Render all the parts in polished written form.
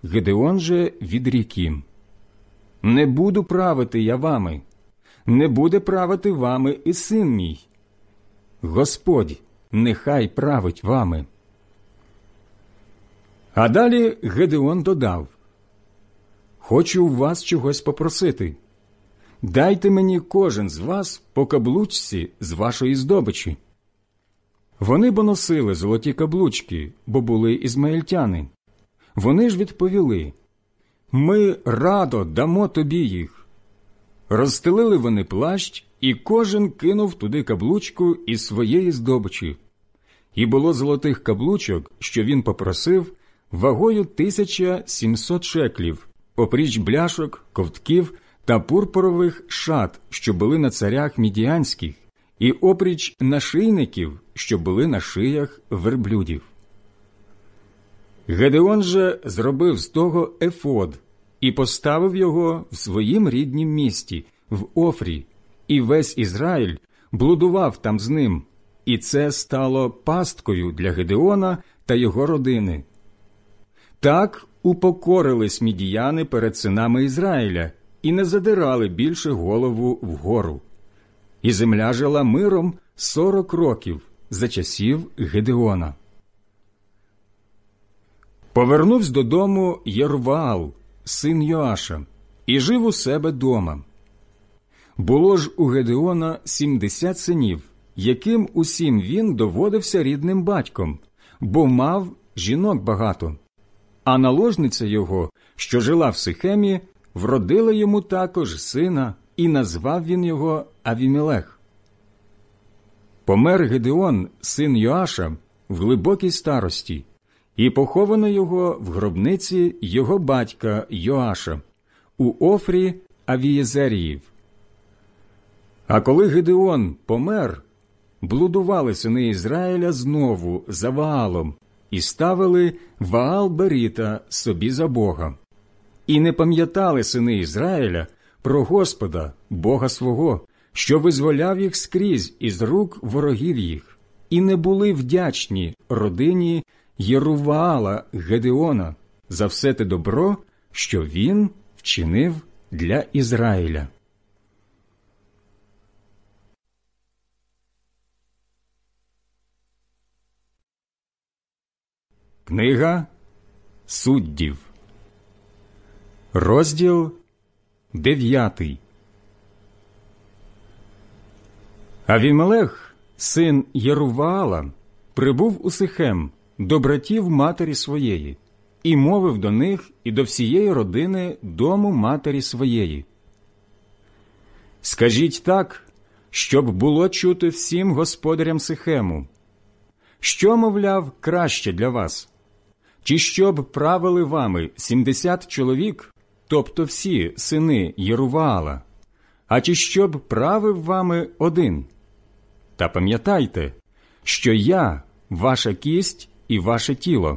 Гедеон же відрік їм: «Не буду правити я вами, не буде правити вами і син мій. Господь нехай править вами». А далі Гедеон додав: «Хочу у вас чогось попросити. Дайте мені кожен з вас по каблучці з вашої здобичі». Вони бо носили золоті каблучки, бо були ізмаїльтяни. Вони ж відповіли: «Ми радо дамо тобі їх». Розстелили вони плащ, і кожен кинув туди каблучку із своєї здобичі. І було золотих каблучок, що він попросив, вагою 1700 шеклів, опріч бляшок, ковтків та пурпурових шат, що були на царях мідіанських, і опріч нашийників, що були на шиях верблюдів. Гедеон же зробив з того ефод і поставив його в своїм ріднім місті, в Офрі, і весь Ізраїль блудував там з ним, і це стало пасткою для Гедеона та його родини. Так упокорились мідіяни перед синами Ізраїля і не задирали більше голову вгору. І земля жила миром 40 років за часів Гедеона. Повернувся додому Єруваал, син Йоаша, і жив у себе дома. Було ж у Гедеона 70 синів, яким усім він доводився рідним батьком, бо мав жінок багато. А наложниця його, що жила в Сихемі, вродила йому також сина, і назвав він його Авімелех. Помер Гедеон, син Йоаша, в глибокій старості, і поховано його в гробниці його батька Йоаша, у Офрі Авієзеріїв. А коли Гедеон помер, блудували сини Ізраїля знову за Ваалом і ставили Ваал-Беріта собі за Бога. І не пам'ятали сини Ізраїля про Господа, Бога свого, що визволяв їх скрізь із рук ворогів їх, і не були вдячні родині Єруваала Гедеона за все те добро, що він вчинив для Ізраїля. Книга Суддів, розділ 9. Авімелех, син Єруваала, прибув у Сихем до братів матері своєї і мовив до них і до всієї родини дому матері своєї: «Скажіть так, щоб було чути всім господарям Сихему. Що, мовляв, краще для вас? Чи щоб правили вами 70 чоловік, тобто всі сини Єруваала, а чи щоб правив вами один? Та пам'ятайте, що я – ваша кість і ваше тіло».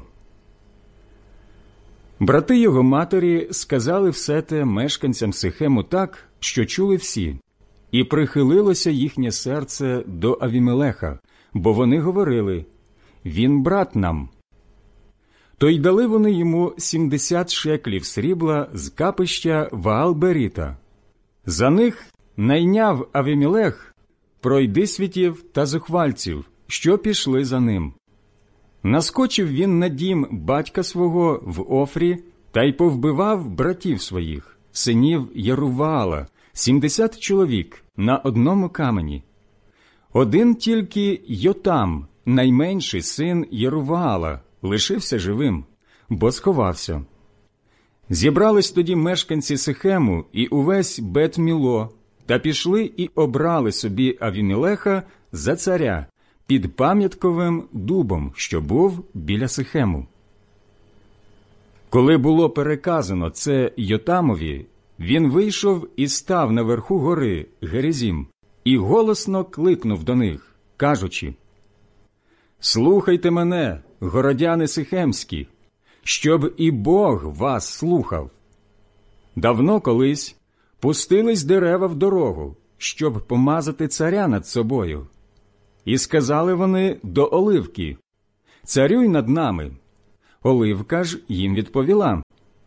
Брати його матері сказали все те мешканцям Сихему так, що чули всі, і прихилилося їхнє серце до Авімелеха, бо вони говорили: «Він брат нам». То й дали вони йому 70 шеклів срібла з капища Ваал-Беріта. За них найняв Авімелех пройдисвітів та зухвальців, що пішли за ним. Наскочив він на дім батька свого в Офрі та й повбивав братів своїх, синів Єруваала, 70 чоловік на одному камені. Один тільки Йотам, найменший син Єруваала, лишився живим, бо сховався. Зібрались тоді мешканці Сихему і увесь Бет-Міло, та пішли і обрали собі Авімелеха за царя під пам'ятковим дубом, що був біля Сихему. Коли було переказано це Йотамові, він вийшов і став наверху гори Герезім і голосно кликнув до них, кажучи: «Слухайте мене, городяни сихемські, щоб і Бог вас слухав. Давно колись пустились дерева в дорогу, щоб помазати царя над собою. І сказали вони до Оливки: царюй над нами. Оливка ж їм відповіла: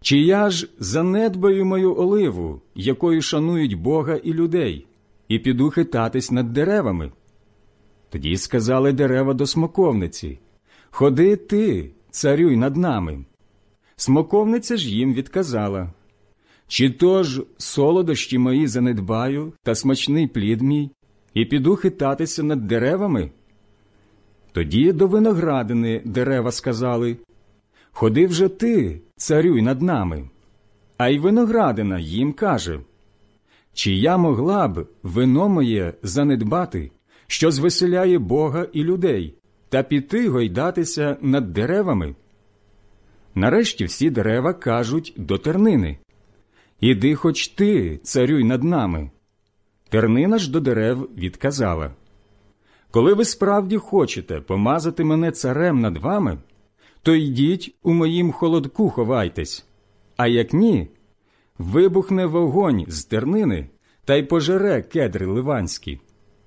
Чи я ж занедбаю мою оливу, якою шанують Бога і людей, і піду хитатись над деревами? Тоді сказали дерева до смоковниці: «Ходи ти, царюй над нами». Смоковниця ж їм відказала: «Чи то ж солодощі мої занедбаю та смачний плід мій, і піду хитатися над деревами?» Тоді до виноградини дерева сказали: «Ходи вже ти, царюй над нами». А й виноградина їм каже: «Чи я могла б вино моє занедбати, що звеселяє Бога і людей, та піти гойдатися над деревами?» Нарешті всі дерева кажуть до тернини: «Іди хоч ти, царюй над нами». Тернина ж до дерев відказала: «Коли ви справді хочете помазати мене царем над вами, то йдіть у моїм холодку ховайтесь, а як ні, вибухне вогонь з тернини та й пожере кедри ливанські.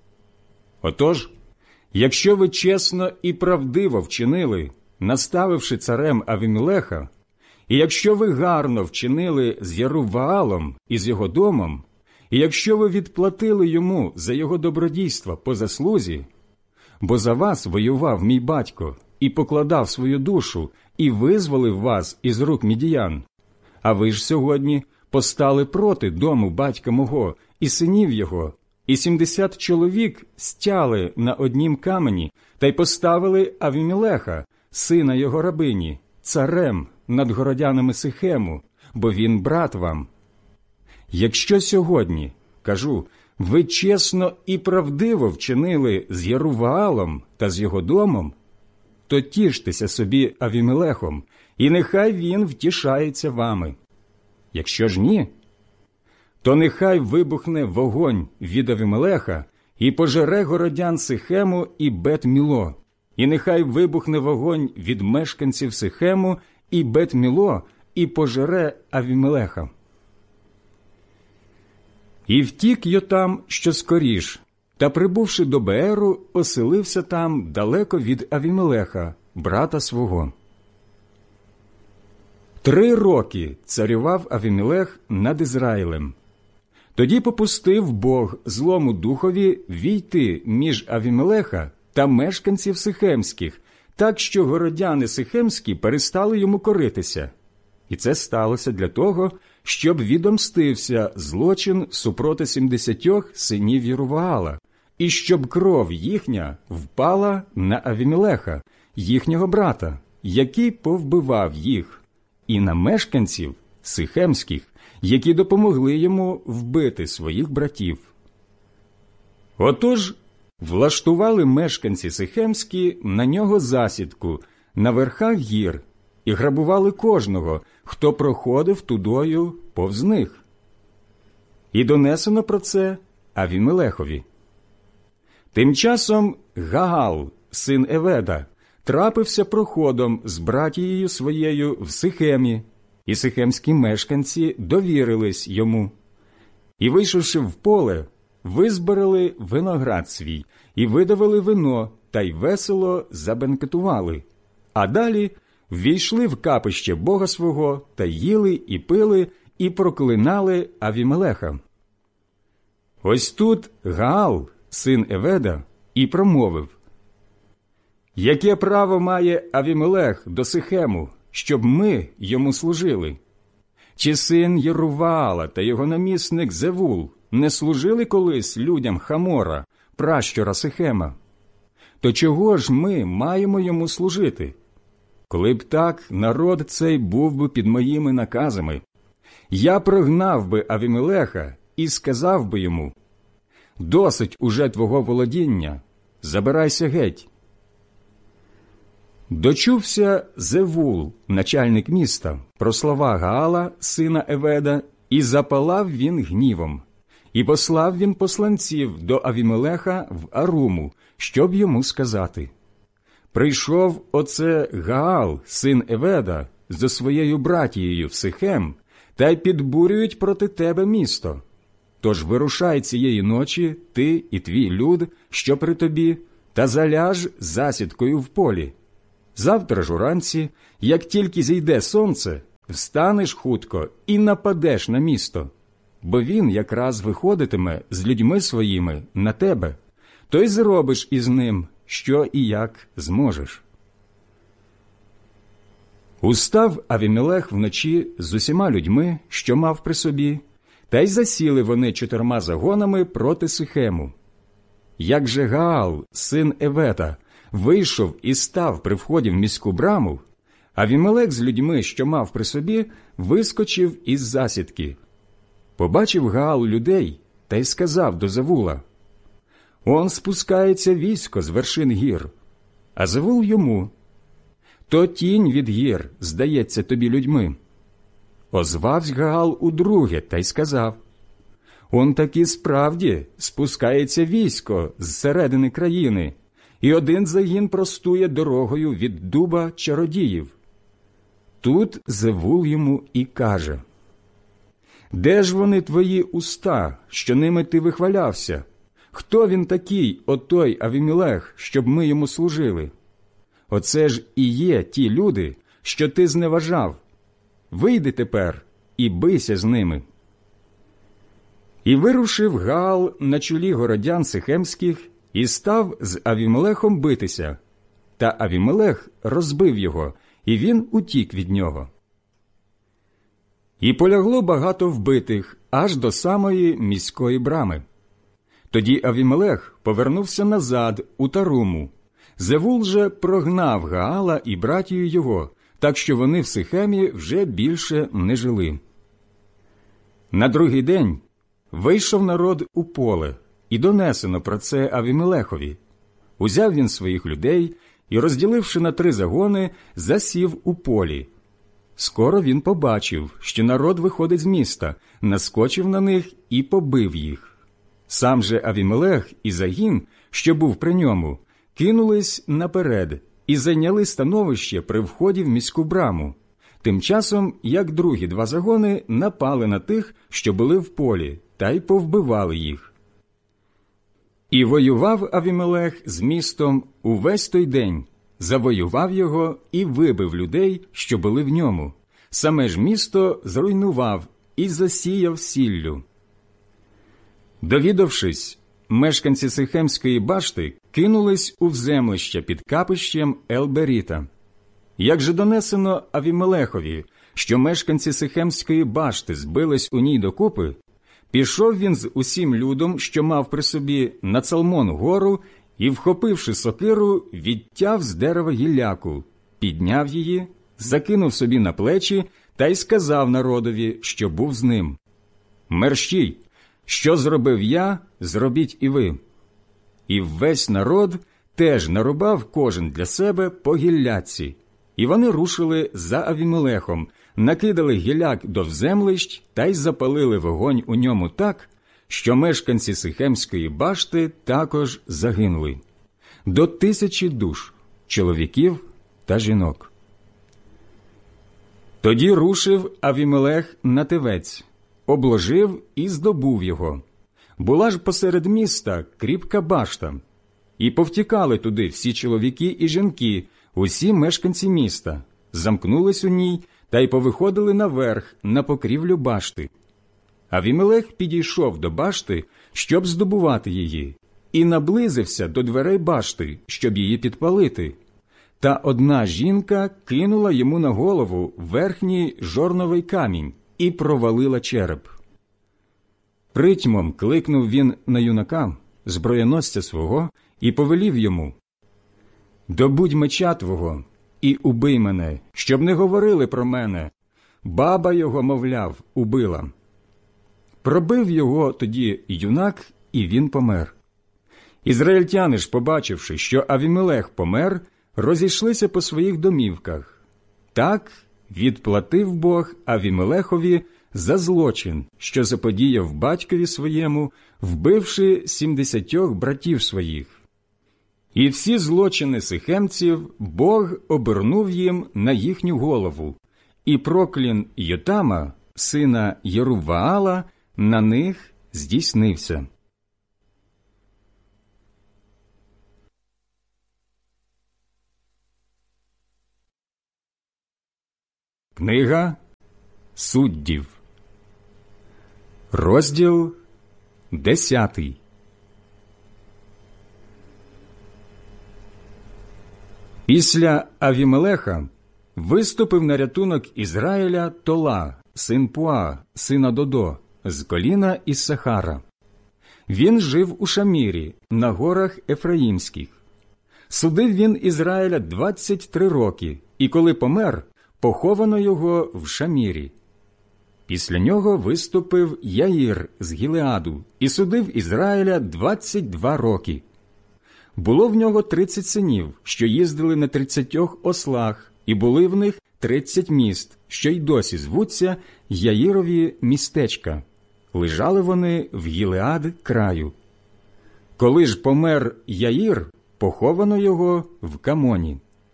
Отож, якщо ви чесно і правдиво вчинили, наставивши царем Авімелеха, і якщо ви гарно вчинили з Єруваалом і з його домом, і якщо ви відплатили йому за його добродійства по заслузі, бо за вас воював мій батько і покладав свою душу, і визволив вас із рук мідіян, а ви ж сьогодні постали проти дому батька мого і синів його, і 70 чоловік стяли на однім камені та й поставили Авімелеха, сина його рабині, царем над городянами Сихему, бо він брат вам. Якщо сьогодні, кажу, ви чесно і правдиво вчинили з Єруваалом та з його домом, то тіштеся собі Авімелехом, і нехай він втішається вами. Якщо ж ні, то нехай вибухне вогонь від Авімелеха і пожере городян Сихему і Бет-Міло, і нехай вибухне вогонь від мешканців Сихему і Бет-Міло і пожере Авімелеха». І втік Йотам що скоріш, та, прибувши до Бееру, оселився там далеко від Авімелеха, брата свого. 3 роки царював Авімелех над Ізраїлем. Тоді попустив Бог злому духові війти між Авімелеха та мешканців Сихемських, так що городяни Сихемські перестали йому коритися. І це сталося для того, щоб відомстився злочин супроти 70 синів Єруваала, і щоб кров їхня впала на Авімелеха, їхнього брата, який повбивав їх, і на мешканців Сихемських, які допомогли йому вбити своїх братів. Отож, влаштували мешканці Сихемські на нього засідку на верхах гір і грабували кожного, хто проходив тудою повз них. І донесено про це Авімелехові. Тим часом Гаал, син Еведа, трапився проходом з братією своєю в Сихемі, і сихемські мешканці довірились йому. І, вийшовши в поле, визбирали виноград свій, і видавили вино, та й весело забенкетували. А далі ввійшли в капище Бога свого, та їли і пили, і проклинали Авімелеха. Ось тут Гаал, син Еведа, і промовив: «Яке право має Авімелех до Сихему, щоб ми йому служили? Чи син Єруваала та його намісник Зевул не служили колись людям Хамора, пращура Сихема? То чого ж ми маємо йому служити? Коли б так, народ цей був би під моїми наказами. Я прогнав би Авімелеха і сказав би йому: досить уже твого володіння, забирайся геть». Дочувся Зевул, начальник міста, про слова Гаала, сина Еведа, і запалав він гнівом. І послав він посланців до Авімелеха в Аруму, щоб йому сказати: «Прийшов оце Гаал, син Еведа, зо своєю братією в Сихем, та й підбурюють проти тебе місто. Тож вирушай цієї ночі, ти і твій люд, що при тобі, та заляж засідкою в полі. Завтра ж уранці, як тільки зійде сонце, встанеш хутко і нападеш на місто, бо він якраз виходитиме з людьми своїми на тебе, то й зробиш із ним, що і як зможеш». Устав Авімелех вночі з усіма людьми, що мав при собі, та й засіли вони 4 загонами проти Сихему. Як же Гаал, син Евета, вийшов і став при вході в міську браму, Авімелех з людьми, що мав при собі, вискочив із засідки. Побачив Гаал людей та й сказав до Завула: «Он спускається військо з вершин гір». А Завул йому: «То тінь від гір здається тобі людьми». Озвавсь Гаал удруге та й сказав: «Он таки справді спускається військо з середини країни, і один загін простує дорогою від дуба чародіїв». Тут Завул йому і каже: «Де ж вони твої уста, що ними ти вихвалявся? Хто він такий, отой Авімелех, щоб ми йому служили? Оце ж і є ті люди, що ти зневажав. Вийди тепер і бийся з ними». І вирушив Гаал на чолі городян сихемських і став з Авімелехом битися. Та Авімелех розбив його, і він утік від нього. І полягло багато вбитих аж до самої міської брами. Тоді Авімелех повернувся назад у Таруму. Завул же прогнав Гаала і братію його, так що вони в Сихемі вже більше не жили. На другий день вийшов народ у поле, і донесено про це Авімелехові. Узяв він своїх людей і, розділивши на 3 загони, засів у полі. Скоро він побачив, що народ виходить з міста, наскочив на них і побив їх. Сам же Авімелех і загін, що був при ньому, кинулись наперед і зайняли становище при вході в міську браму, тим часом як другі 2 загони напали на тих, що були в полі, та й повбивали їх. І воював Авімелех з містом увесь той день, завоював його і вибив людей, що були в ньому. Саме ж місто зруйнував і засіяв сіллю. Довідавшись, мешканці Сихемської башти кинулись у вземлище під капищем Елберіта. Як же донесено Авімелехові, що мешканці Сихемської башти збились у ній докупи, пішов він з усім людом, що мав при собі, на Цалмон гору, і, вхопивши сокиру, відтяв з дерева гілляку, підняв її, закинув собі на плечі та й сказав народові, що був з ним: «Мерщій! Що зробив я, зробіть і ви». І весь народ теж нарубав кожен для себе по гілляці. І вони рушили за Авімелехом, накидали гілляк до вземлищ та й запалили вогонь у ньому так, що мешканці Сихемської башти також загинули. До 1000 душ – чоловіків та жінок. Тоді рушив Авімелех на Тевець, обложив і здобув його. Була ж посеред міста кріпка башта. І повтікали туди всі чоловіки і жінки, усі мешканці міста, замкнулись у ній та й повиходили наверх на покрівлю башти. Авімелех підійшов до башти, щоб здобувати її, і наблизився до дверей башти, щоб її підпалити. Та одна жінка кинула йому на голову верхній жорновий камінь і провалила череп. Притьмом кликнув він на юнака, зброєносця свого, і повелів йому: «Добудь меча твого і убий мене, щоб не говорили про мене. Баба його, мовляв, убила». Пробив його тоді юнак, і він помер. Ізраїльтяни ж, побачивши, що Авімелех помер, розійшлися по своїх домівках. Так відплатив Бог Авімелехові за злочин, що заподіяв батькові своєму, вбивши 70 братів своїх. І всі злочини сихемців Бог обернув їм на їхню голову, і проклін Йотама, сина Єрувваала, на них здійснився. Книга Суддів. Розділ 10. Після Авімелеха виступив на рятунок Ізраїля Тола, син Пуа, сина Додо, з коліна Іссахара. Він жив у Шамірі, на горах Ефраїмських. Судив він Ізраїля 23 роки, і коли помер, поховано його в Шамірі. Після нього виступив Яїр з Гілеаду і судив Ізраїля 22 роки. Було в нього 30 синів, що їздили на 30 ослах, і були в них 30 міст, що й досі звуться Яїрові містечка. Лежали вони в Гілеад краю. Коли ж помер Яїр, поховано його в Камоні.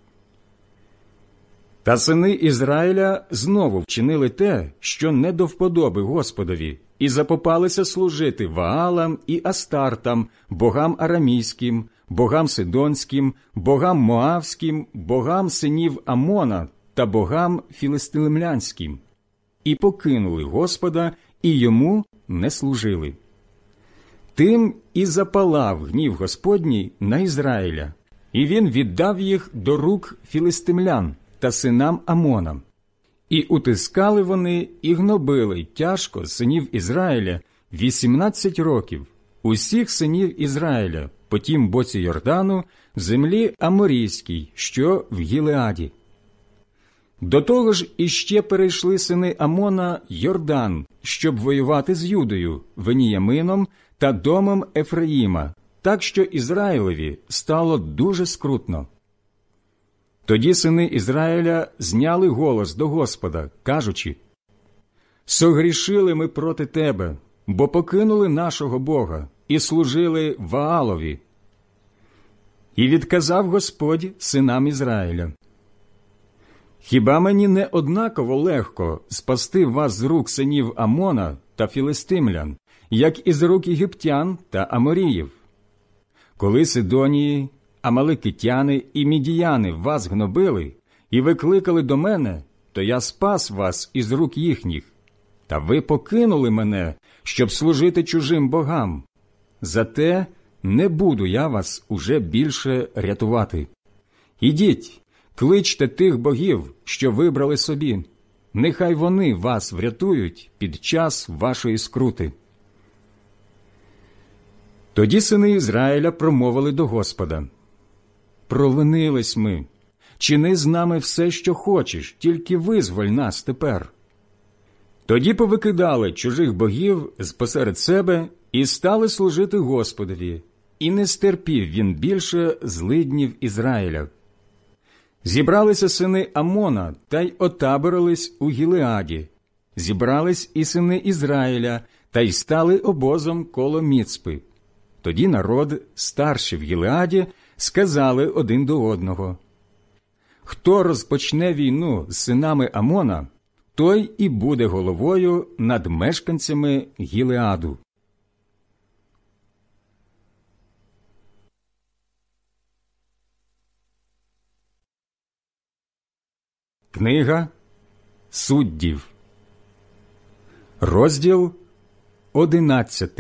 Та сини Ізраїля знову вчинили те, що не до вподоби Господові, і запопалися служити Ваалам і Астартам, богам арамійським, богам сидонським, богам моавським, богам синів Амона та богам філистимлянським. І покинули Господа, і йому не служили. Тим і запалав гнів Господній на Ізраїля, і він віддав їх до рук філистимлян та синам Амона. І утискали вони і гнобили тяжко синів Ізраїля 18 років, усіх синів Ізраїля, по тім боці Йордану, в землі Аморійській, що в Гілеаді. До того ж іще перейшли сини Амона Йордан, щоб воювати з Юдою, Веніямином та домом Ефраїма, так що Ізраїлеві стало дуже скрутно. Тоді сини Ізраїля зняли голос до Господа, кажучи: «Согрішили ми проти Тебе, бо покинули нашого Бога і служили Ваалові». І відказав Господь синам Ізраїля: «Хіба мені не однаково легко спасти вас з рук синів Амона та філистимлян, як із рук єгиптян та аморіїв? Коли Сидонії, амалекитяни і мідіяни вас гнобили і викликали до мене, то я спас вас із рук їхніх. Та ви покинули мене, щоб служити чужим богам. Зате не буду я вас уже більше рятувати. Ідіть, кличте тих богів, що вибрали собі. Нехай вони вас врятують під час вашої скрути». Тоді сини Ізраїля промовили до Господа: «Провинились ми. Чини з нами все, що хочеш, тільки визволь нас тепер». Тоді повикидали чужих богів з-посеред себе і стали служити Господові, і не стерпів він більше злиднів Ізраїля. Зібралися сини Амона та й отаборились у Гілеаді. Зібрались і сини Ізраїля та й стали обозом коло Міцпи. Тоді народ, старші в Гілеаді, сказали один до одного: «Хто розпочне війну з синами Амона, той і буде головою над мешканцями Гілеаду». Книга Суддів. Розділ 11.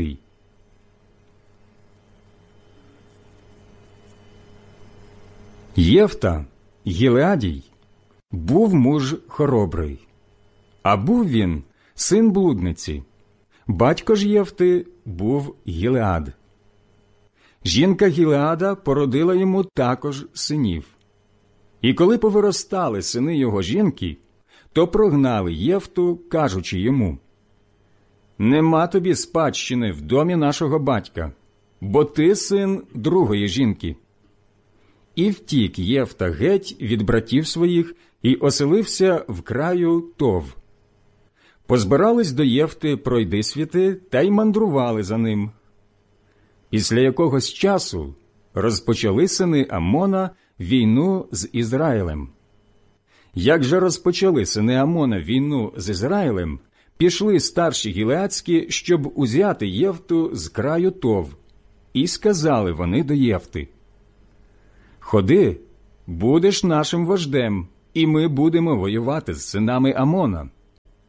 Єфта, Гілеадій, був муж хоробрий. А був він син блудниці. Батько ж Єфти був Гілеад. Жінка Гілеада породила йому також синів. І коли повиростали сини його жінки, то прогнали Єфту, кажучи йому: «Нема тобі спадщини в домі нашого батька, бо ти син другої жінки». І втік Єфта геть від братів своїх і оселився в краю Тов. Позбирались до Єфти пройдисвіти та й мандрували за ним. Після якогось часу розпочали сини Амона війну з Ізраїлем. Як же розпочали сини Амона війну з Ізраїлем, пішли старші гілеадські, щоб узяти Єфту з краю Тов. І сказали вони до Єфти: «Ходи, будеш нашим вождем, і ми будемо воювати з синами Амона».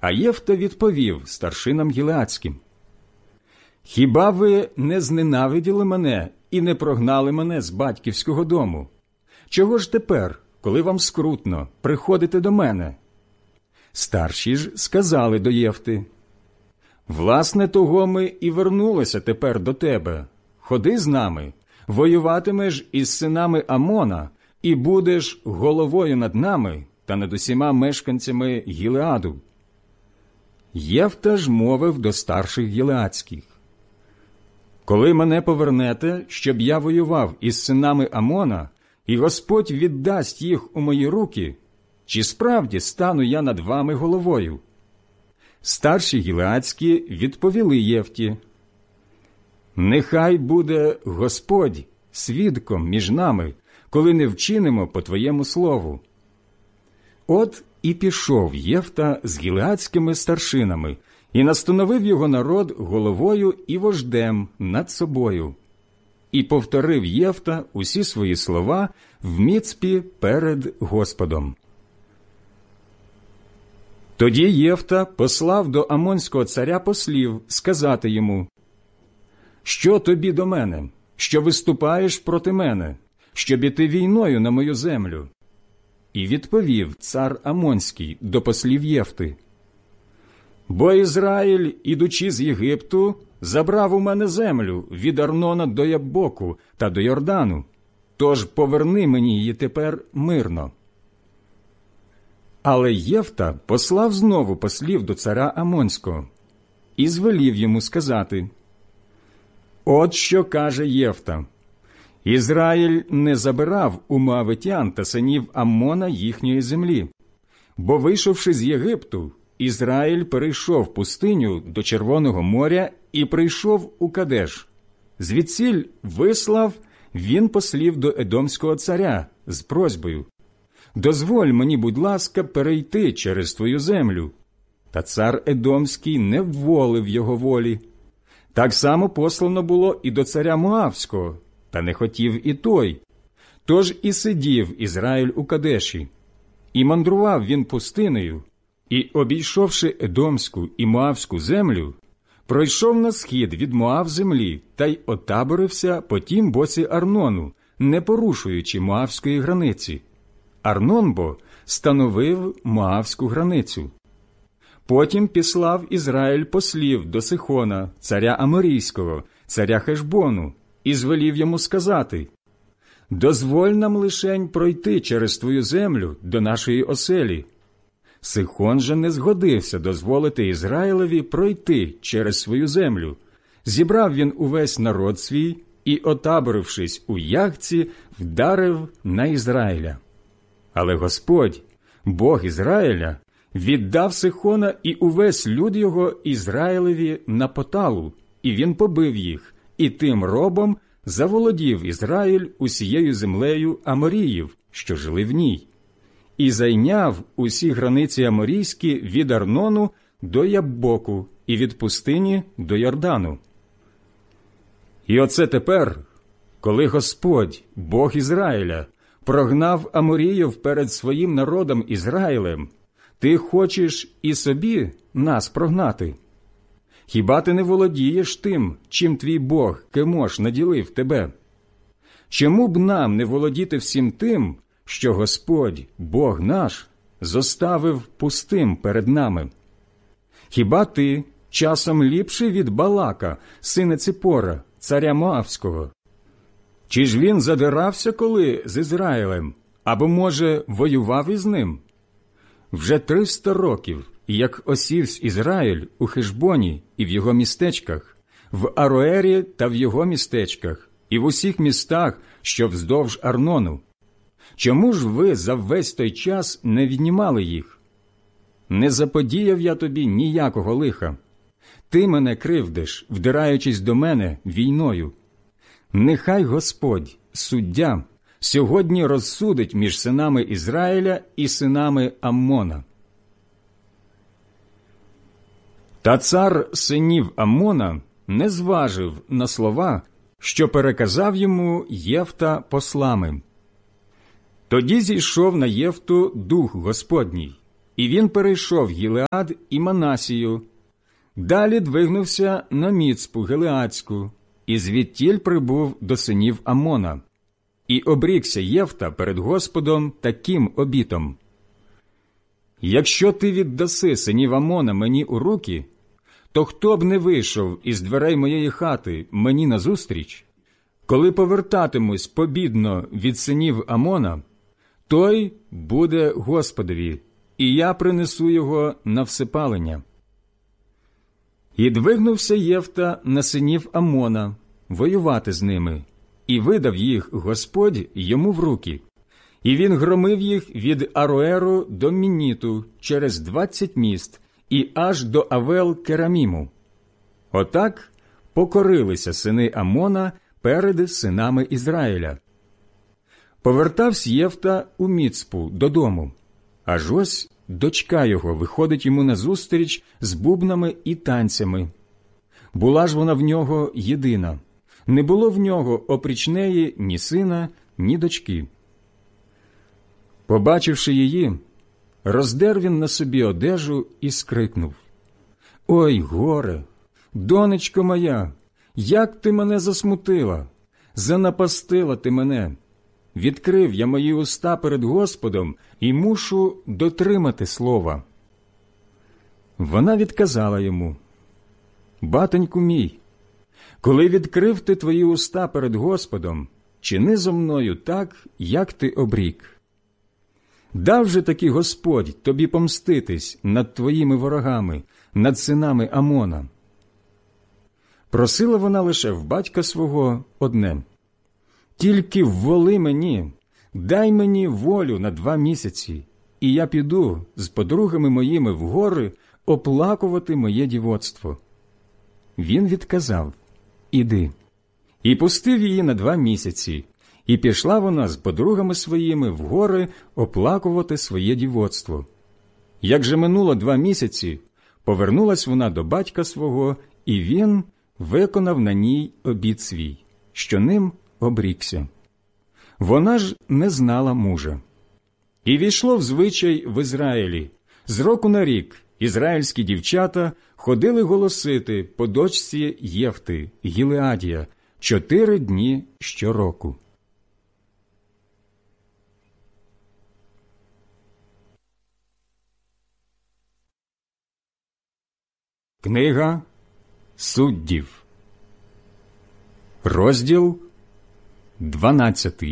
А Єфта відповів старшинам гілеадським: «Хіба ви не зненавиділи мене і не прогнали мене з батьківського дому? Чого ж тепер, коли вам скрутно, приходите до мене?» Старші ж сказали до Єфти: «Власне, того ми і вернулися тепер до тебе. Ходи з нами, воюватимеш із синами Амона, і будеш головою над нами та над усіма мешканцями Гілеаду». Єфта ж мовив до старших гілеадських: «Коли мене повернете, щоб я воював із синами Амона, і Господь віддасть їх у мої руки, чи справді стану я над вами головою?» Старші гілеадські відповіли Єфті: «Нехай буде Господь свідком між нами, коли не вчинимо по твоєму слову». От і пішов Єфта з гілеадськими старшинами і настановив його народ головою і вождем над собою. І повторив Єфта усі свої слова в Міцпі перед Господом. Тоді Єфта послав до Амонського царя послів сказати йому: «Що тобі до мене, що виступаєш проти мене, щоб іти війною на мою землю?» І відповів цар Амонський до послів Єфти: «Бо Ізраїль, ідучи з Єгипту, забрав у мене землю від Арнона до Яббоку та до Йордану, тож поверни мені її тепер мирно». Але Єфта послав знову послів до царя Амонського і звелів йому сказати: «От що каже Єфта: Ізраїль не забирав у моавитян та синів Аммона їхньої землі, бо, вийшовши з Єгипту, Ізраїль перейшов пустиню до Червоного моря і прийшов у Кадеш. Звідсіль вислав він послів до Едомського царя з просьбою: «Дозволь мені, будь ласка, перейти через твою землю». Та цар Едомський не вволив його волі. Так само послано було і до царя Моавського, та не хотів і той. Тож і сидів Ізраїль у Кадеші. І мандрував він пустинею, і, обійшовши Едомську і Моавську землю, пройшов на схід від Моав землі та й отаборився по тім боці Арнону, не порушуючи Моавської границі. Арнон бо становив Моавську границю. Потім післав Ізраїль послів до Сихона, царя Аморійського, царя Хешбону, і звелів йому сказати: «Дозволь нам лишень пройти через твою землю до нашої оселі». Сихон же не згодився дозволити Ізраїлеві пройти через свою землю. Зібрав він увесь народ свій і, отаборившись у Яхці, вдарив на Ізраїля. Але Господь, Бог Ізраїля, віддав Сихона і увесь люд його Ізраїлеві на поталу, і він побив їх, і тим робом заволодів Ізраїль усією землею Аморіїв, що жили в ній, і зайняв усі границі аморійські від Арнону до Яббоку і від пустині до Йордану. І оце тепер, коли Господь, Бог Ізраїля, прогнав Аморіїв перед своїм народом Ізраїлем, ти хочеш і собі нас прогнати? Хіба ти не володієш тим, чим твій Бог, Кемош, наділив тебе? Чому б нам не володіти всім тим, що Господь, Бог наш, зоставив пустим перед нами? Хіба ти часом ліпший від Балака, сина Ципора, царя Моавського? Чи ж він задирався коли з Ізраїлем, або, може, воював із ним? Вже 300 років, як осівсь Ізраїль у Хешбоні і в його містечках, в Ароері та в його містечках, і в усіх містах, що вздовж Арнону. Чому ж ви за весь той час не віднімали їх? Не заподіяв я тобі ніякого лиха. Ти мене кривдиш, вдираючись до мене війною. Нехай Господь, суддя, сьогодні розсудить між синами Ізраїля і синами Аммона». Та цар синів Аммона не зважив на слова, що переказав йому Єфта послами. Тоді зійшов на Єфту дух Господній, і він перейшов Гілеад і Манасію. Далі двигнувся на Міцпу Гилеадську, і звідтіль прибув до синів Амона. І обрікся Єфта перед Господом таким обітом: «Якщо ти віддаси синів Амона мені у руки, то хто б не вийшов із дверей моєї хати мені назустріч, коли повертатимусь побідно від синів Амона, той буде Господові, і я принесу його на всепалення». І двигнувся Єфта на синів Амона воювати з ними, і видав їх Господь йому в руки. І він громив їх від Ароеру до Мінніту через 20 міст і аж до Авел-Кераміму. Отак покорилися сини Амона перед синами Ізраїля. Повертався Єфта у Міцпу додому, аж ось дочка його виходить йому назустріч з бубнами і танцями. Була ж вона в нього єдина, не було в нього опріч неї ні сина, ні дочки. Побачивши її, роздер він на собі одежу і скрикнув: «Ой, горе! Донечко моя! Як ти мене засмутила! Занапастила ти мене! Відкрив я мої уста перед Господом і мушу дотримати слова». Вона відказала йому: «Батеньку мій, коли відкрив ти твої уста перед Господом, чини зо мною так, як ти обрік. Дав же таки Господь тобі помститись над твоїми ворогами, над синами Амона». Просила вона лише в батька свого одне: «Тільки вволи мені, дай мені волю на 2 місяці, і я піду з подругами моїми в гори оплакувати моє дівоцтво». Він відказав: «Іди». І пустив її на 2 місяці, і пішла вона з подругами своїми в гори оплакувати своє дівоцтво. Як же минуло 2 місяці, повернулась вона до батька свого, і він виконав на ній обіт свій, що ним обрікся. Вона ж не знала мужа. І війшло в звичай в Ізраїлі: з року на рік ізраїльські дівчата ходили голосити по дочці Єфти, Гілеадія, 4 дні щороку. Книга Суддів, розділ 12.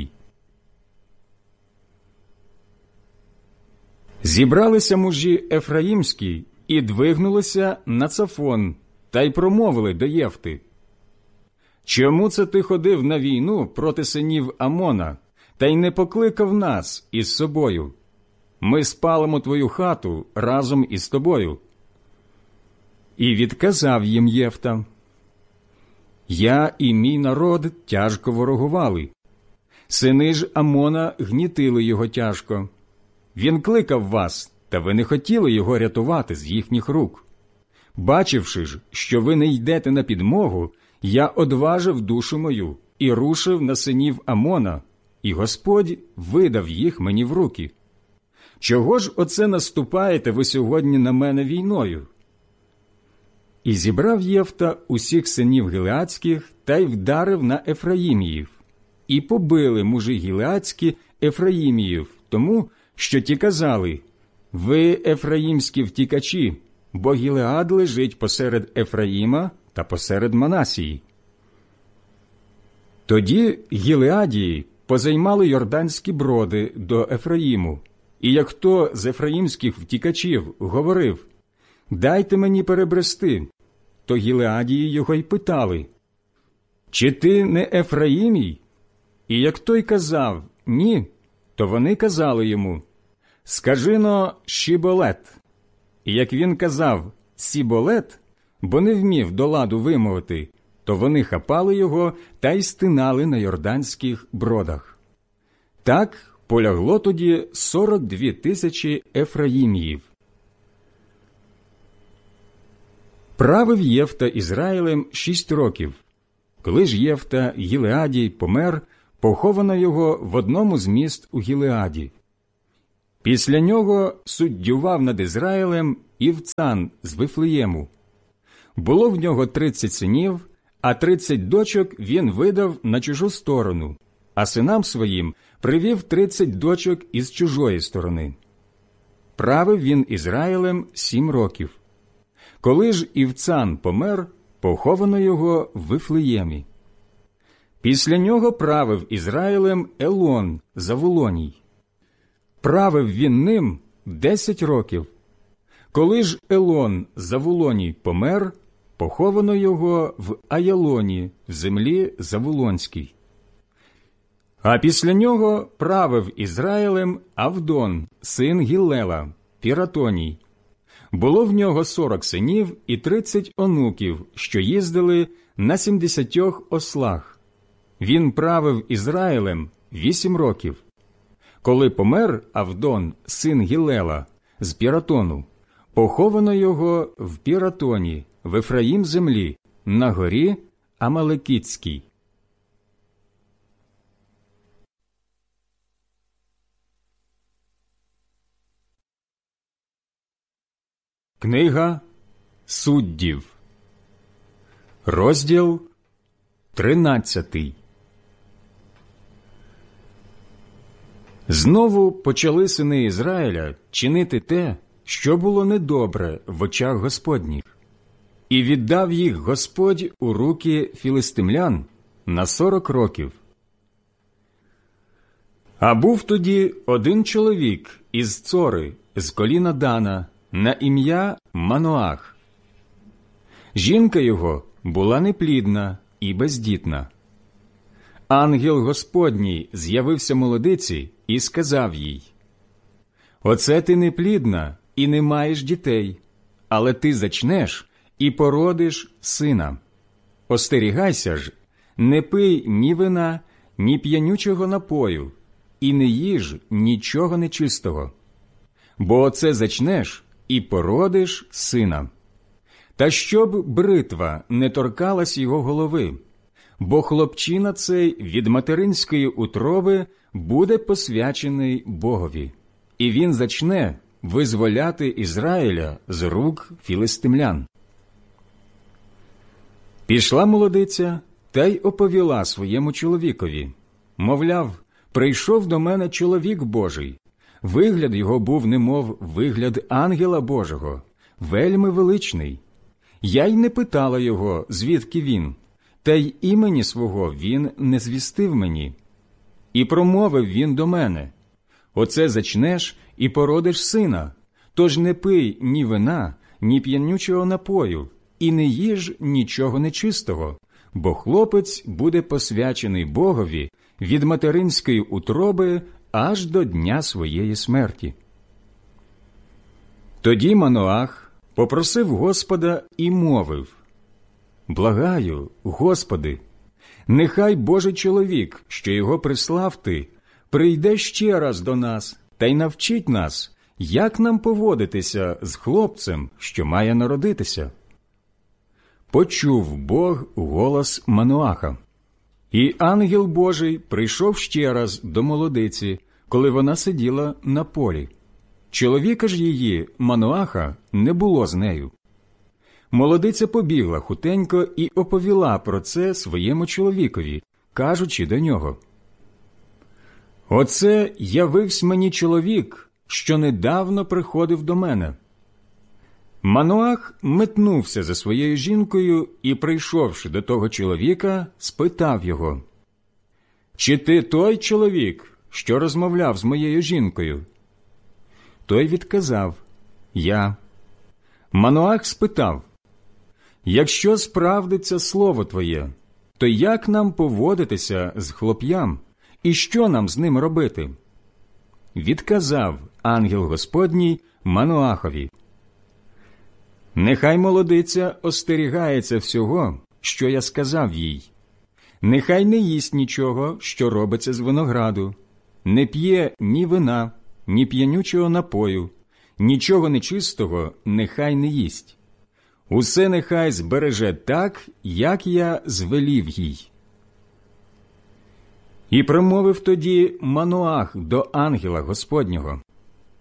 Зібралися мужі ефраїмські і двигнулися на Цафон, та й промовили до Єфти: «Чому це ти ходив на війну проти синів Амона, та й не покликав нас із собою? Ми спалимо твою хату разом із тобою». І відказав їм Єфта: «Я і мій народ тяжко ворогували. Сини ж Амона гнітили його тяжко. Він кликав вас, та ви не хотіли його рятувати з їхніх рук. Бачивши ж, що ви не йдете на підмогу, я одважив душу мою і рушив на синів Амона, і Господь видав їх мені в руки. Чого ж оце наступаєте ви сьогодні на мене війною?» І зібрав Єфта усіх синів гілеадських та й вдарив на Ефраїміїв. І побили мужі гілеадські Ефраїміїв, тому що ті казали: «Ви ефраїмські втікачі, бо Гілеад лежить посеред Ефраїма та посеред Манасії». Тоді Гілеадії позаймали йорданські броди до Ефраїму, і як хто з ефраїмських втікачів говорив: «Дайте мені перебрести», то Гілеадії його й питали: «Чи ти не Ефраїмій?» І як той казав «Ні», то вони казали йому: «Скажи-но Шіболет». І як він казав «Сіболет», бо не вмів до ладу вимовити, то вони хапали його та й стинали на йорданських бродах. Так полягло тоді 42 тисячі Ефраїміїв. Правив Єфта Ізраїлем 6 років. Коли ж Єфта Гілеадій помер, поховано його в одному з міст у Гілеаді. Після нього суддював над Ізраїлем Івцан з Вифлеєму. Було в нього 30 синів, а 30 дочок він видав на чужу сторону, а синам своїм привів 30 дочок із чужої сторони. Правив він Ізраїлем 7 років. Коли ж Івцан помер, поховано його в Вифлеємі. Після нього правив Ізраїлем Елон Заволоній. Правив він ним 10 років. Коли ж Елон Заволоній помер, поховано його в Аялоні, в землі Заволонській. А після нього правив Ізраїлем Авдон, син Гіллела, Піратоній. Було в нього 40 синів і 30 онуків, що їздили на 70 ослах. Він правив Ізраїлем 8 років. Коли помер Авдон, син Гіллела, з Піратону, поховано його в Піратоні, в Ефраїм землі, на горі Амалекітській. Книга Суддів, розділ 13. Знову почали сини Ізраїля чинити те, що було недобре в очах Господніх, і віддав їх Господь у руки філистимлян на 40 років. А був тоді один чоловік із Цори, з коліна Дана, на ім'я Маноах. Жінка його була неплідна і бездітна. Ангел Господній з'явився молодиці і сказав їй: «Оце ти неплідна і не маєш дітей, але ти зачнеш і породиш сина. Остерігайся ж, не пий ні вина, ні п'янючого напою, і не їж нічого нечистого. Бо оце зачнеш і породиш сина. Та щоб бритва не торкалась його голови, бо хлопчина цей від материнської утроби буде посвячений Богові, і він зачне визволяти Ізраїля з рук філистимлян». Пішла молодиця та й оповіла своєму чоловікові. Мовляв, прийшов до мене чоловік Божий. Вигляд його був немов вигляд ангела Божого, вельми величний. Я й не питала його, звідки він, та й імені свого він не звістив мені. І промовив він до мене: «Оце зачнеш і породиш сина, тож не пий ні вина, ні п'янючого напою, і не їж нічого нечистого, бо хлопець буде посвячений Богові від материнської утроби аж до дня своєї смерті». Тоді Маноах попросив Господа і мовив: «Благаю, Господи, нехай Божий чоловік, що його прислав ти, прийде ще раз до нас та й навчить нас, як нам поводитися з хлопцем, що має народитися». Почув Бог голос Маноаха. І ангел Божий прийшов ще раз до молодиці, коли вона сиділа на полі. Чоловіка ж її, Маноаха, не було з нею. Молодиця побігла хутенько і оповіла про це своєму чоловікові, кажучи до нього: «Оце явився мені чоловік, що недавно приходив до мене». Маноах метнувся за своєю жінкою і, прийшовши до того чоловіка, спитав його: «Чи ти той чоловік, що розмовляв з моєю жінкою?» Той відказав: «Я». Маноах спитав: «Якщо справдиться слово твоє, то як нам поводитися з хлоп'ям, і що нам з ним робити?» Відказав ангел Господній Маноахові: «Нехай молодиця остерігається всього, що я сказав їй. Нехай не їсть нічого, що робиться з винограду, не п'є ні вина, ні п'янючого напою, нічого нечистого нехай не їсть. Усе нехай збереже так, як я звелів їй». І промовив тоді Маноах до ангела Господнього: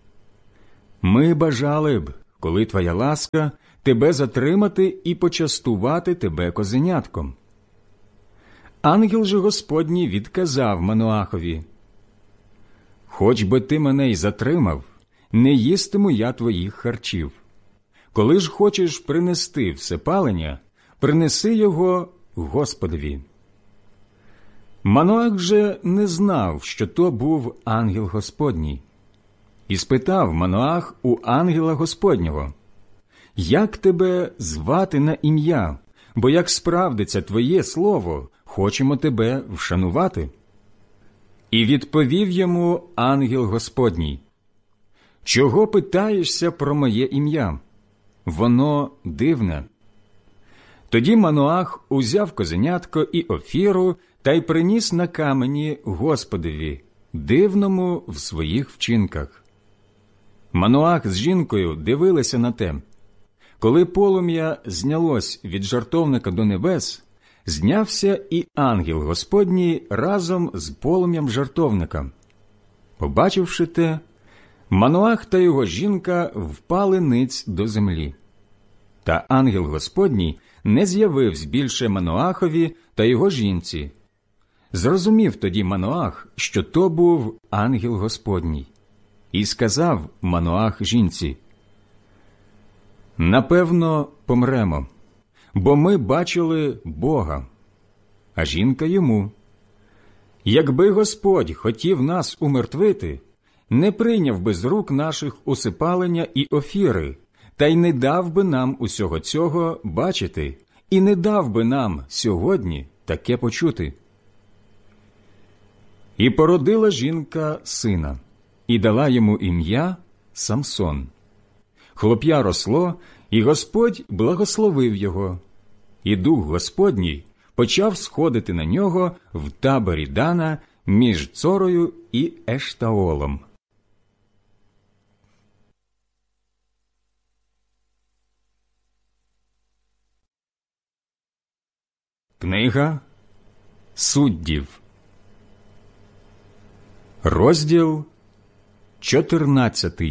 Ми бажали б, коли твоя ласка, тебе затримати і почастувати тебе козенятком. Ангел же Господній відказав Маноахові: хоч би ти мене й затримав, не їстиму я твоїх харчів. Коли ж хочеш принести всепалення, принеси його Господові. Маноах же не знав, що то був ангел Господній. І спитав Маноах у ангела Господнього: як тебе звати на ім'я? Бо як справдиться твоє слово, хочемо тебе вшанувати. І відповів йому ангел Господній: чого питаєшся про моє ім'я? Воно дивне. Тоді Маноах узяв козенятко і офіру та й приніс на камені Господові, дивному в своїх вчинках. Маноах з жінкою дивилися на те. Коли полум'я знялось від жертовника до небес, знявся і ангел Господній разом з полум'ям жертовника. Побачивши те, Маноах та його жінка впали ниць до землі. Та ангел Господній не з'явився більше Маноахові та його жінці. Зрозумів тоді Маноах, що то був ангел Господній. І сказав Маноах жінці: напевно, помремо, бо ми бачили Бога. А жінка йому: якби Господь хотів нас умертвити, не прийняв би з рук наших усипалення і офіри, та й не дав би нам усього цього бачити, і не дав би нам сьогодні таке почути. І породила жінка сина, і дала йому ім'я Самсон. Хлоп'я росло, і Господь благословив його. І Дух Господній почав сходити на нього в таборі Дана між Цорою і Ештаолом. Книга Суддів, розділ 14.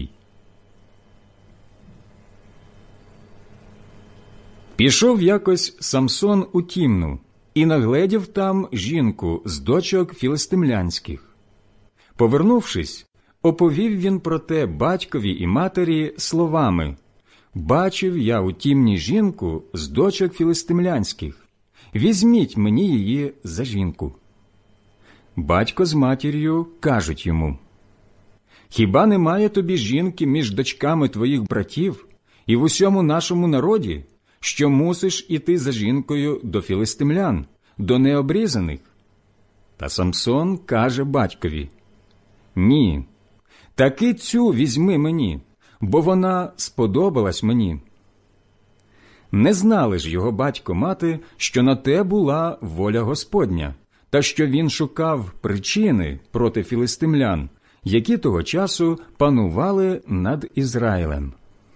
Пішов якось Самсон у Тімну і нагледів там жінку з дочок філистимлянських. Повернувшись, оповів він про те батькові і матері словами: «Бачив я у Тімні жінку з дочок філистимлянських. Візьміть мені її за жінку». Батько з матір'ю кажуть йому: «Хіба немає тобі жінки між дочками твоїх братів і в усьому нашому народі, що мусиш іти за жінкою до філистимлян, до необрізаних?» Та Самсон каже батькові: «Ні, таки цю візьми мені, бо вона сподобалась мені». Не знали ж його батько-мати, що на те була воля Господня, та що він шукав причини проти філистимлян, які того часу панували над Ізраїлем.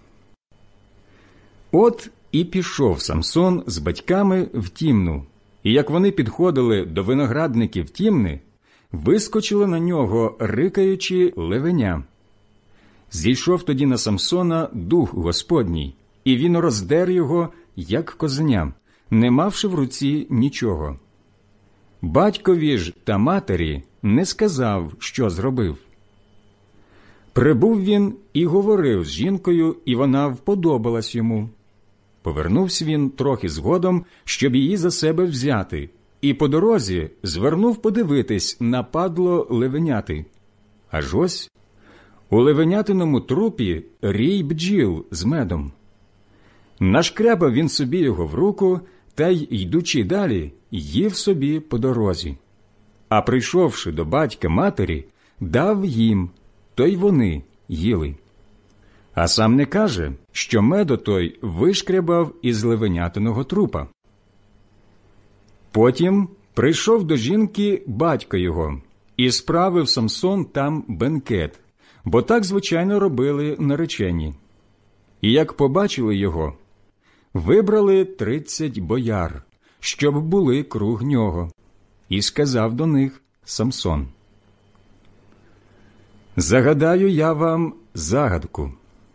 От і пішов Самсон з батьками в Тімну, і як вони підходили до виноградників Тімни, вискочили на нього, рикаючи, левеня. Зійшов тоді на Самсона Дух Господній, і він роздер його, як козеня, не мавши в руці нічого. Батькові ж та матері не сказав, що зробив. Прибув він і говорив з жінкою, і вона вподобалась йому. Повернувся він трохи згодом, щоб її за себе взяти, і по дорозі звернув подивитись на падло левеняти. Аж ось у левенятиному трупі рій бджіл з медом. Нашкрябав він собі його в руку, та й, йдучи далі, їв собі по дорозі. А прийшовши до батька матері, дав їм, то й вони їли. А сам не каже, що медо той вишкрябав із левенятиного трупа. Потім прийшов до жінки батько його, і справив Самсон там бенкет, бо так, звичайно, робили наречені. І як побачили його, вибрали 30 бояр, щоб були круг нього, і сказав до них Самсон: «Загадаю я вам загадку.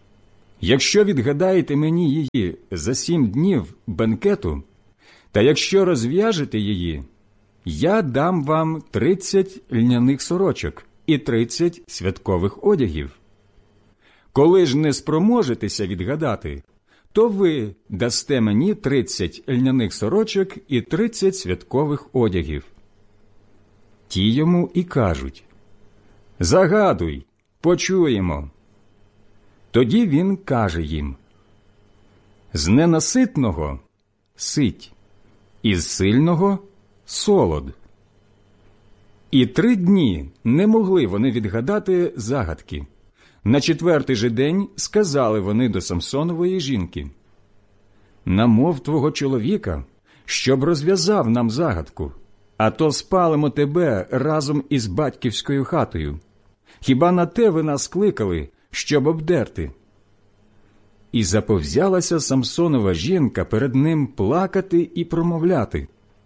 Якщо відгадаєте мені її за 7 днів бенкету, та якщо розв'яжете її, я дам вам 30 льняних сорочок і 30 святкових одягів. Коли ж не спроможетеся відгадати, то ви дасте мені 30 льняних сорочок і 30 святкових одягів. Ті йому і кажуть: загадуй, почуємо. Тоді він каже їм: з ненаситного – сить, із сильного – солод. І 3 дні не могли вони відгадати загадки. На 4-й же день сказали вони до Самсонової жінки: намов твого чоловіка, щоб розв'язав нам загадку, а то спалимо тебе разом із батьківською хатою. Хіба на те ви нас кликали, щоб обдерти? І заповзялася Самсонова жінка перед ним плакати і промовляти: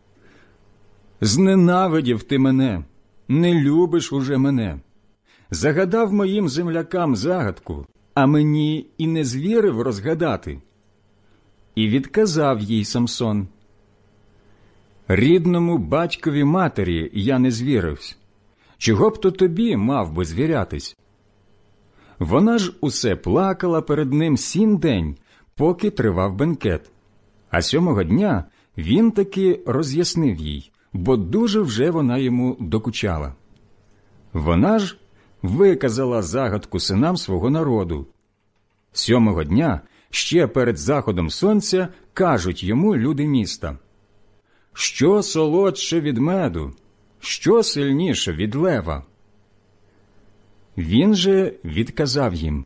зненавидів ти мене, не любиш уже мене. Загадав моїм землякам загадку, а мені і не звірив розгадати. І відказав їй Самсон: рідному батькові матері я не звіривсь. Чого б то тобі мав би звірятись? Вона ж усе плакала перед ним 7 день, поки тривав бенкет. А 7-го дня він таки роз'яснив їй, бо дуже вже вона йому докучала. Вона ж виказала загадку синам свого народу. 7-го дня, ще перед заходом сонця, кажуть йому люди міста: що солодше від меду, що сильніше від лева? Він же відказав їм: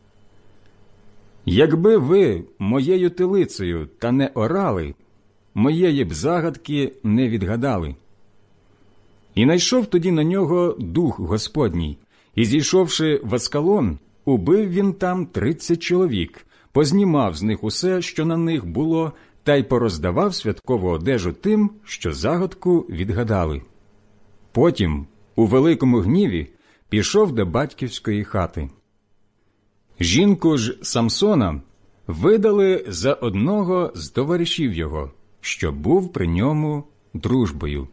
якби ви моєю телицею та не орали, моєї б загадки не відгадали. І найшов тоді на нього дух Господній, і, зійшовши в Аскалон, убив він там 30 чоловік, познімав з них усе, що на них було, та й пороздавав святкову одежу тим, що загадку відгадали. Потім, у великому гніві, пішов до батьківської хати. Жінку ж Самсона видали за одного з товаришів його, що був при ньому дружбою.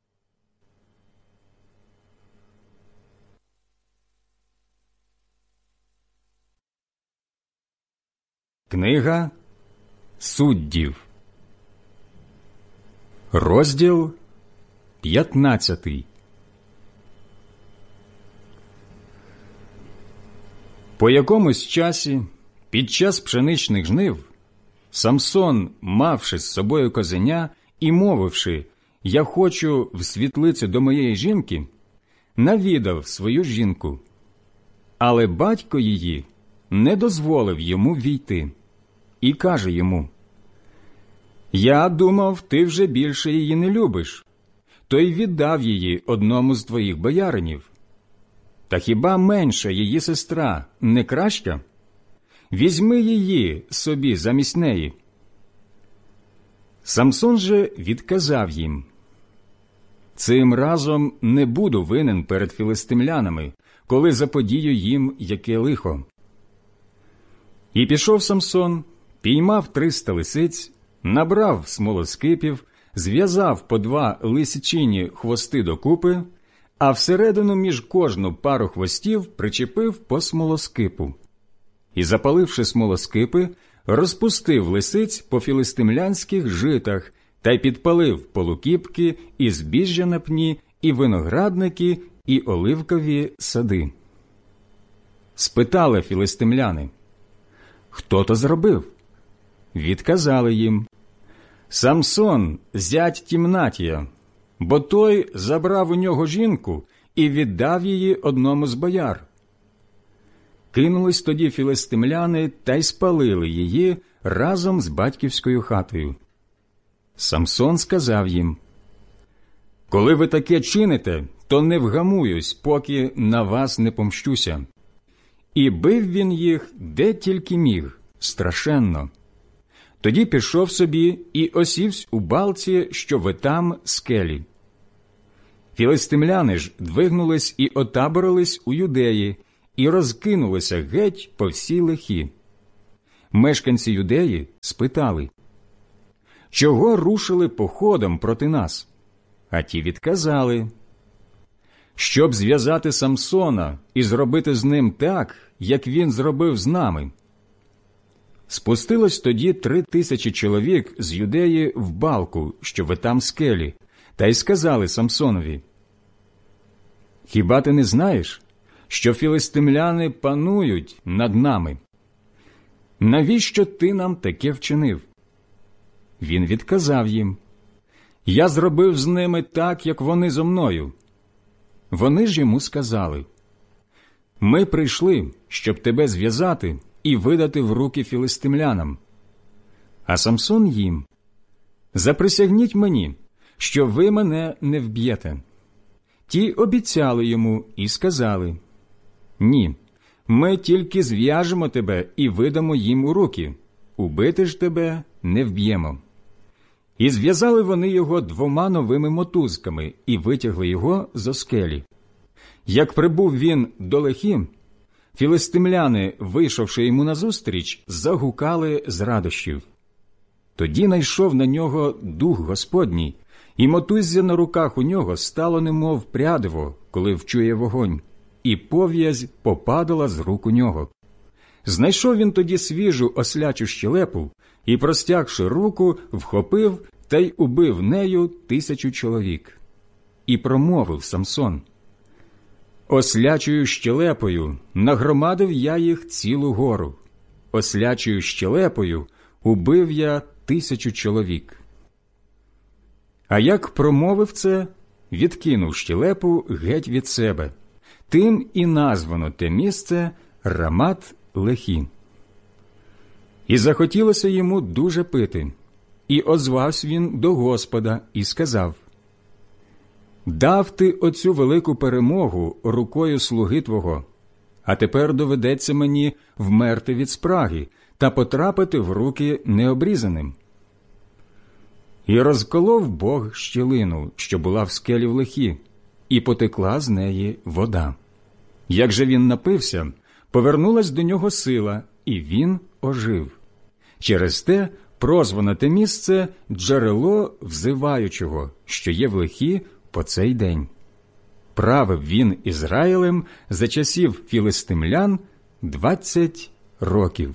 Книга Суддів, розділ 15. По якомусь часі, під час пшеничних жнив, Самсон, мавши з собою козеня і мовивши: «Я хочу в світлицю до моєї жінки», навідав свою жінку. Але батько її не дозволив йому війти. І каже йому: «Я думав, ти вже більше її не любиш, то й віддав її одному з твоїх бояринів. Та хіба менша її сестра не краща? Візьми її собі замість неї». Самсон же відказав їм: «Цим разом не буду винен перед філистимлянами, коли заподію їм яке лихо». І пішов Самсон, піймав 300 лисиць, набрав смолоскипів, зв'язав по 2 лисичині хвости докупи, а всередину між кожну пару хвостів причепив по смолоскипу. І, запаливши смолоскипи, розпустив лисиць по філистимлянських житах та й підпалив полукіпки, і збіжжя на пні, і виноградники, і оливкові сади. Спитали філистимляни: «Хто то зробив?» Відказали їм: «Самсон, зять Тімнатія, бо той забрав у нього жінку і віддав її одному з бояр». Кинулись тоді філистимляни та й спалили її разом з батьківською хатою. Самсон сказав їм: «Коли ви таке чините, то не вгамуюсь, поки на вас не помщуся». І бив він їх, де тільки міг, страшенно. Тоді пішов собі і осівсь у балці, що витам скелі. Філистимляни ж двигнулись і отаборились у Юдеї, і розкинулися геть по всій лихі. мешканці Юдеї спитали: «Чого рушили походом проти нас?» А ті відказали: «Щоб зв'язати Самсона і зробити з ним так, як він зробив з нами». Спустилось тоді 3000 чоловік з Юдеї в балку, що в етам скелі, та й сказали Самсонові: «Хіба ти не знаєш, що філистимляни панують над нами? Навіщо ти нам таке вчинив?» Він відказав їм: «Я зробив з ними так, як вони зо мною». Вони ж йому сказали: «Ми прийшли, щоб тебе зв'язати і видати в руки філистимлянам». А Самсон їм: «Заприсягніть мені, що ви мене не вб'єте». Ті обіцяли йому і сказали: «Ні, ми тільки зв'яжемо тебе і видамо їм у руки, убити ж тебе не вб'ємо». І зв'язали вони його 2 новими мотузками і витягли його зо скелі. Як прибув він до Лехі, філистимляни, вийшовши йому назустріч, загукали з радощів. Тоді найшов на нього дух Господній, і мотуззя на руках у нього стало немов прядиво, коли вчує вогонь, і пов'язь попадала з рук у нього. Знайшов він тоді свіжу ослячу щелепу і, простягши руку, вхопив та й убив нею 1000 чоловік. І промовив Самсон: «Ослячою щелепою нагромадив я їх цілу гору, ослячою щелепою убив я 1000 чоловік». А як промовив це, відкинув щелепу геть від себе. Тим і названо те місце Рамат-Лехі. І захотілося йому дуже пити, і озвався він до Господа і сказав: «Дав ти оцю велику перемогу рукою слуги твого, а тепер доведеться мені вмерти від спраги та потрапити в руки необрізаним». І розколов Бог щілину, що була в скелі в Лехі, і потекла з неї вода. Як же він напився, повернулась до нього сила, і він ожив. Через те прозвано те місце «Джерело взиваючого», що є в Лехі по цей день. Правив він Ізраїлем за часів філистимлян 20 років.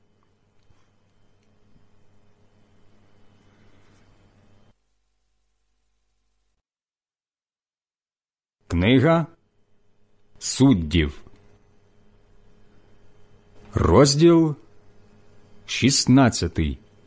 Книга Суддів, розділ 16.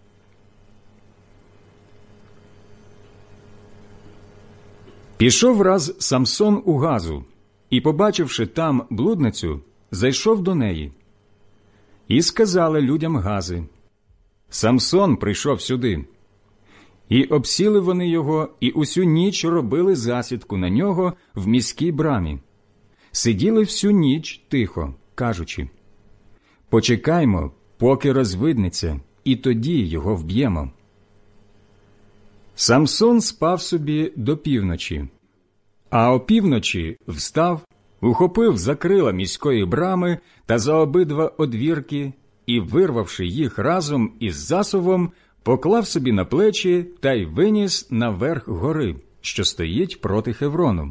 Пішов раз Самсон у Газу, і, побачивши там блудницю, зайшов до неї. І сказали людям Гази: «Самсон прийшов сюди». І обсіли вони його, і усю ніч робили засідку на нього в міській брамі. Сиділи всю ніч тихо, кажучи: «Почекаймо, поки розвиднеться, і тоді його вб'ємо». Самсон спав собі до півночі, а опівночі встав, ухопив за крила міської брами та за обидва одвірки і, вирвавши їх разом із засувом, поклав собі на плечі та й виніс на верх гори, що стоїть проти Хеврону.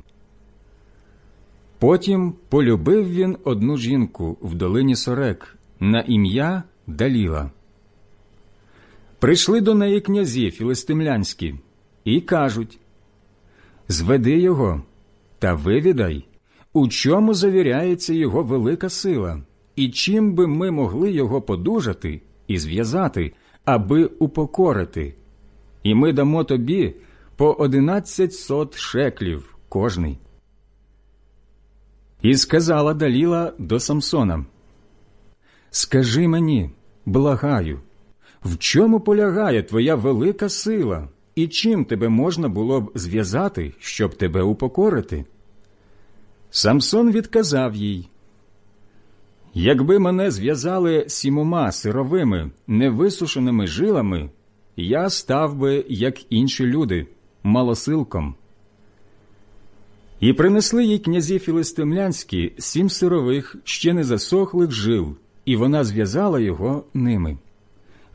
Потім полюбив він одну жінку в долині Сорек на ім'я Даліла. Прийшли до неї князі філистимлянські і кажуть: «Зведи його та вивідай, у чому завіряється його велика сила, і чим би ми могли його подужати і зв'язати, аби упокорити, і ми дамо тобі по 1100 шеклів кожний». І сказала Даліла до Самсона: «Скажи мені, благаю, в чому полягає твоя велика сила, і чим тебе можна було б зв'язати, щоб тебе упокорити?» Самсон відказав їй: «Якби мене зв'язали 7 сировими, невисушеними жилами, я став би, як інші люди, малосилком». І принесли їй князі філистимлянські 7 сирових, ще не засохлих жил, і вона зв'язала його ними.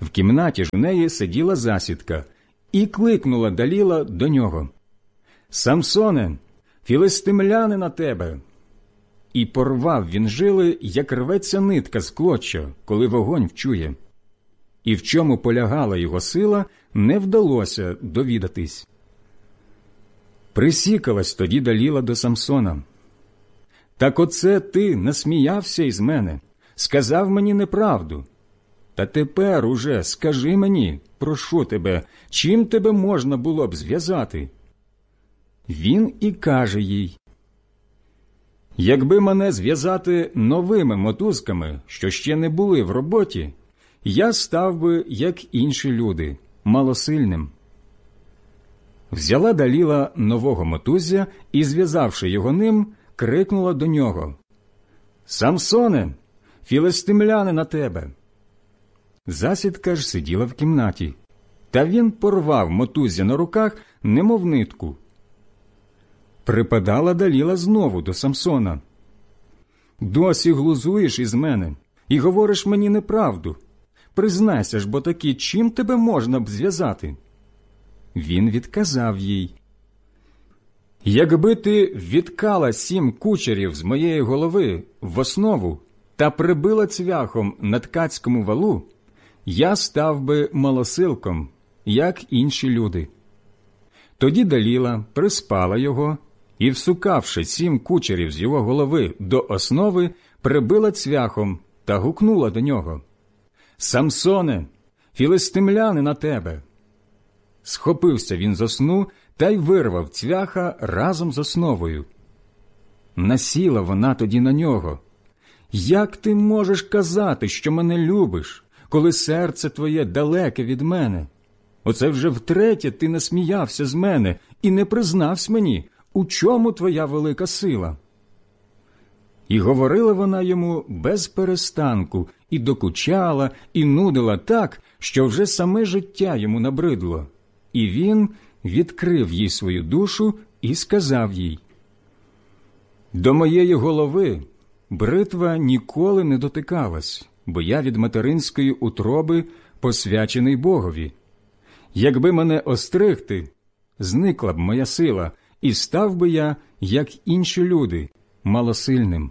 В кімнаті ж у неї сиділа засідка, і кликнула Даліла до нього: «Самсоне, філистимляни на тебе!» І порвав він жили, як рветься нитка з клоча, коли вогонь вчує. І в чому полягала його сила, не вдалося довідатись. Присікалась тоді Даліла до Самсона: «Так оце ти насміявся із мене, сказав мені неправду. Та тепер уже скажи мені, прошу тебе, чим тебе можна було б зв'язати?» Він і каже їй: «Якби мене зв'язати новими мотузками, що ще не були в роботі, я став би, як інші люди, малосильним». Взяла Даліла нового мотузя і, зв'язавши його ним, крикнула до нього: «Самсоне, філистимляни на тебе!» Засідка ж сиділа в кімнаті, та він порвав мотузя на руках, немов нитку. Припадала Даліла знову до Самсона: «Досі глузуєш із мене і говориш мені неправду. Признайся ж бо таки, чим тебе можна б зв'язати?» Він відказав їй: «Якби ти відкала 7 кучерів з моєї голови в основу та прибила цвяхом на ткацькому валу, я став би малосилком, як інші люди». Тоді Даліла приспала його і, всукавши 7 кучерів з його голови до основи, прибила цвяхом та гукнула до нього: «Самсоне, філистимляни на тебе!» Схопився він зо сну та й вирвав цвяха разом з основою. Насіла вона тоді на нього: «Як ти можеш казати, що мене любиш, коли серце твоє далеке від мене? Оце вже втретє ти насміявся з мене і не признався мені, у чому твоя велика сила?» І говорила вона йому без перестанку, і докучала, і нудила так, що вже саме життя йому набридло. І він відкрив їй свою душу і сказав їй: «До моєї голови бритва ніколи не дотикалась, бо я від материнської утроби посвячений Богові. Якби мене остригти, зникла б моя сила, і став би я, як інші люди, малосильним».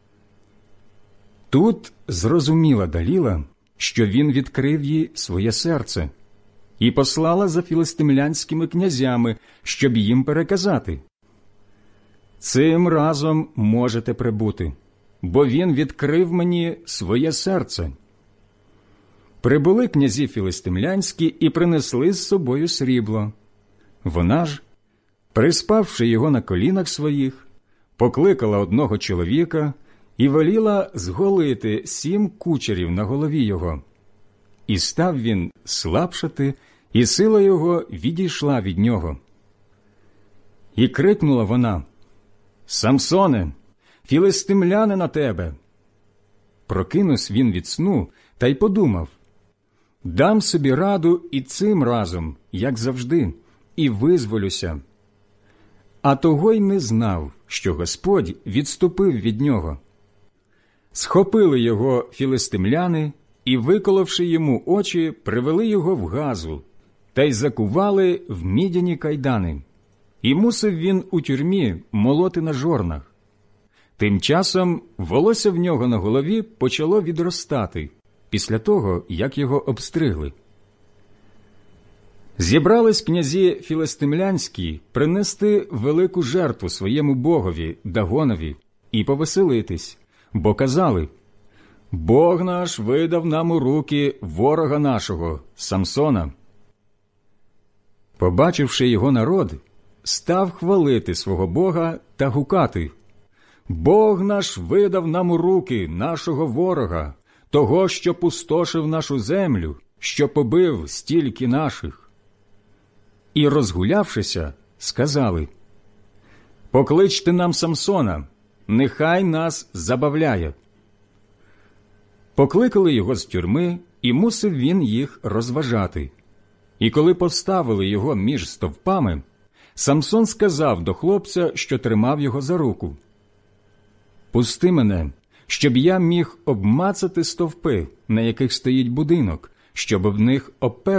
Тут зрозуміла Даліла, що він відкрив їй своє серце, і послала за філистимлянськими князями, щоб їм переказати: «Цим разом можете прибути, бо він відкрив мені своє серце». Прибули князі філистимлянські і принесли з собою срібло. Вона ж, приспавши його на колінах своїх, покликала одного чоловіка і веліла зголити 7 кучерів на голові його. І став він слабшати, і сила його відійшла від нього. І крикнула вона: «Самсоне, філистимляни на тебе!» Прокинувся він від сну та й подумав: «Дам собі раду і цим разом, як завжди, і визволюся». А того й не знав, що Господь відступив від нього. Схопили його філистимляни і, виколовши йому очі, привели його в Газу та й закували в мідяні кайдани. І мусив він у тюрмі молоти на жорнах. Тим часом волосся в нього на голові почало відростати після того, як його обстригли. Зібрались князі філистимлянські принести велику жертву своєму богові Дагонові і повеселитись, бо казали: «Бог наш видав нам у руки ворога нашого, Самсона». Побачивши його народ, став хвалити свого Бога та гукати: «Бог наш видав нам у руки нашого ворога, того, що пустошив нашу землю, що побив стільки наших». І, розгулявшися, сказали: «Покличте нам Самсона, нехай нас забавляє». Покликали його з тюрми, і мусив він їх розважати. І коли поставили його між стовпами, Самсон сказав до хлопця, що тримав його за руку: «Пусти мене, щоб я міг обмацати стовпи, на яких стоїть будинок, щоб об них